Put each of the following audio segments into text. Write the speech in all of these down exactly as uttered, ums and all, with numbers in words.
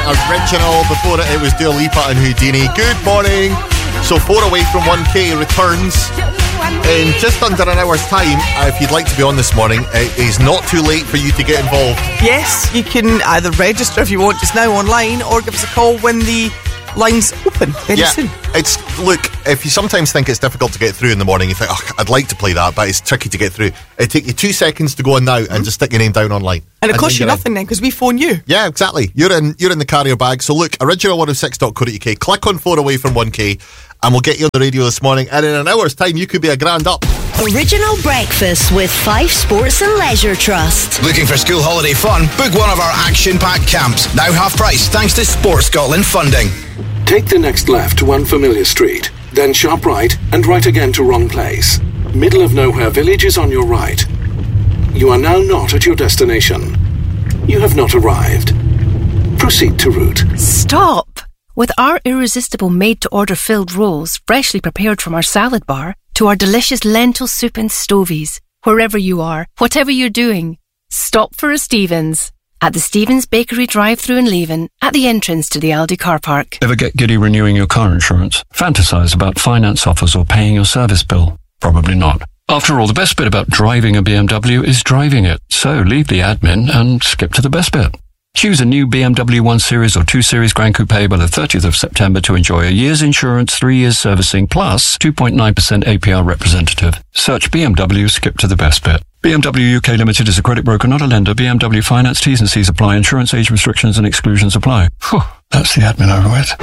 Original. Before it, it was Dua Lipa and Houdini. Good morning. So four away from one K returns in just under an hour's time. If you'd like to be on this morning, it is not too late for you to get involved. Yes, you can either register if you want just now online, or give us a call when the lines open very yeah, soon. It's, look, if you sometimes think it's difficult to get through in the morning, you think, oh, I'd like to play that, but it's tricky to get through. It'd take you two seconds to go on now and mm-hmm. just stick your name down online. And it costs you in. nothing then, because we phone you. Yeah, exactly. You're in You're in the carrier bag. So look, original one oh six dot co dot uk, click on four away from one K, and we'll get you on the radio this morning, and in an hour's time you could be a grand up. Original breakfast with Fife Sports and Leisure Trust. Looking for school holiday fun? Book one of our action-packed camps. Now half price thanks to Sports Scotland funding. Take the next left to Unfamiliar Street, then sharp right and right again to wrong place. Middle of Nowhere Village is on your right. You are now not at your destination. You have not arrived. Proceed to route. Stop! With our irresistible made-to-order filled rolls, freshly prepared from our salad bar, to our delicious lentil soup and stovies, wherever you are, whatever you're doing, stop for a Stevens. At the Stevens Bakery drive-thru in Leven, at the entrance to the Aldi car park. Ever get giddy renewing your car insurance? Fantasize about finance offers or paying your service bill? Probably not. After all, the best bit about driving a B M W is driving it. So leave the admin and skip to the best bit. Choose a new B M W one Series or two Series Grand Coupe by the thirtieth of September to enjoy a year's insurance, three years servicing, plus two point nine percent A P R representative. Search B M W, skip to the best bit. B M W U K Limited is a credit broker, not a lender. B M W Finance, T's and C's apply. Insurance age restrictions and exclusions apply. Whew, that's the admin over with.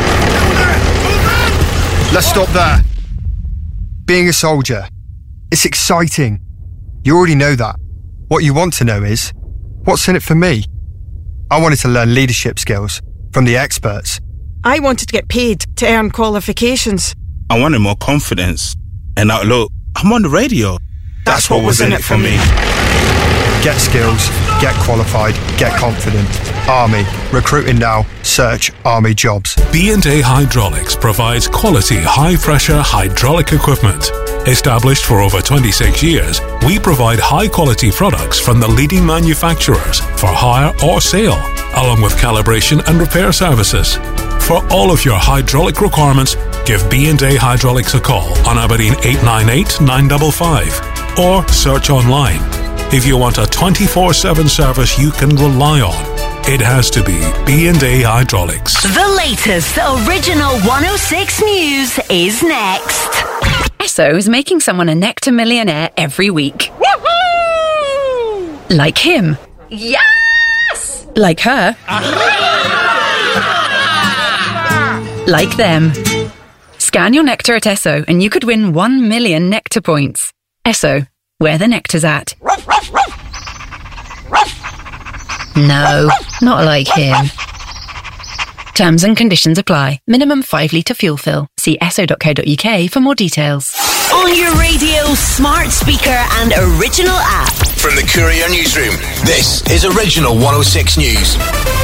Let's stop there. Being a soldier, it's exciting. You already know that. What you want to know is, what's in it for me? I wanted to learn leadership skills from the experts. I wanted to get paid to earn qualifications. I wanted more confidence. And now look, I'm on the radio. That's, That's what, what was in it for me. Get skills, get qualified, get confident. Army. Recruiting now. Search Army jobs. B and A Hydraulics provides quality high-pressure hydraulic equipment. Established for over twenty-six years, we provide high-quality products from the leading manufacturers for hire or sale, along with calibration and repair services. For all of your hydraulic requirements, give B and A Hydraulics a call on Aberdeen eight nine eight, nine five five or search online. If you want a twenty-four seven service you can rely on, it has to be B and A Hydraulics. The latest Original one oh six News is next. Esso is making someone a Nectar millionaire every week. Woohoo! Like him. Yes! Like her. Like them. Scan your Nectar at Esso and you could win one million Nectar points. Esso, where the nectar's at. No, not like him. Terms and conditions apply. Minimum five litre fuel fill. See esso dot co dot uk for more details. On your radio, smart speaker and original app. From the Courier Newsroom, this is Original one oh six News.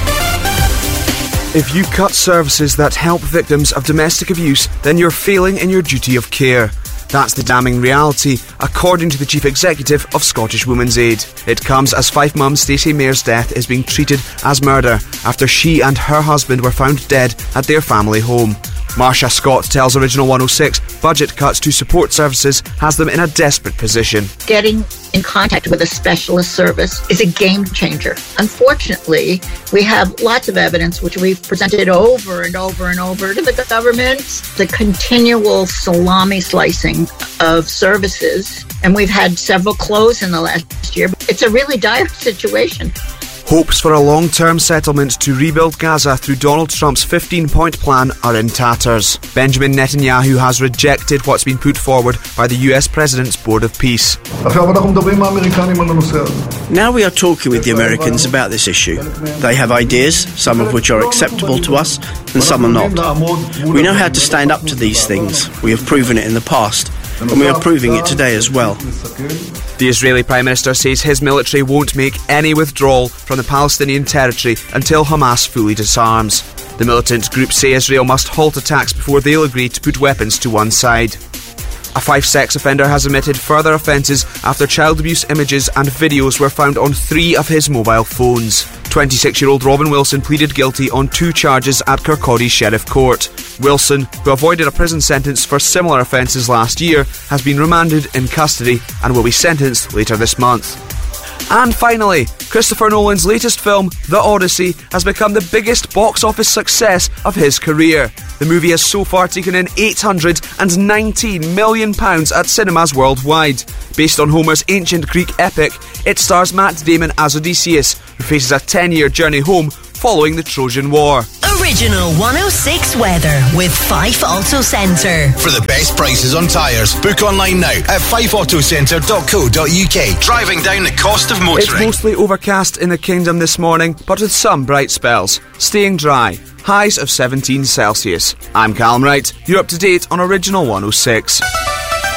If you cut services that help victims of domestic abuse, then you're failing in your duty of care. That's the damning reality, according to the Chief Executive of Scottish Women's Aid. It comes as Fife mum Stacey Mair's death is being treated as murder after she and her husband were found dead at their family home. Marsha Scott tells Original one oh six budget cuts to support services has them in a desperate position. Getting in contact with a specialist service is a game changer. Unfortunately, we have lots of evidence which we've presented over and over and over to the government, the continual salami slicing of services, and we've had several close in the last year. It's a really dire situation. Hopes for a long-term settlement to rebuild Gaza through Donald Trump's fifteen-point plan are in tatters. Benjamin Netanyahu has rejected what's been put forward by the U S President's Board of Peace. Now we are talking with the Americans about this issue. They have ideas, some of which are acceptable to us, and some are not. We know how to stand up to these things. We have proven it in the past, and we are proving it today as well. The Israeli Prime Minister says his military won't make any withdrawal from the Palestinian territory until Hamas fully disarms. The militant group say Israel must halt attacks before they'll agree to put weapons to one side. A Fife sex offender has admitted further offences after child abuse images and videos were found on three of his mobile phones. twenty-six-year-old Robin Wilson pleaded guilty on two charges at Kirkcaldy Sheriff Court. Wilson, who avoided a prison sentence for similar offences last year, has been remanded in custody and will be sentenced later this month. And finally, Christopher Nolan's latest film, The Odyssey, has become the biggest box office success of his career. The movie has so far taken in eight hundred nineteen million pounds at cinemas worldwide. Based on Homer's ancient Greek epic, it stars Matt Damon as Odysseus, who faces a ten-year journey home following the Trojan War. Original one oh six weather with Fife Auto Centre. For the best prices on tyres, book online now at fife auto centre dot co dot uk. Driving down the cost of motoring. It's mostly overcast in the Kingdom this morning, but with some bright spells. Staying dry. Highs of seventeen Celsius. I'm Callum Wright. You're up to date on Original one oh six.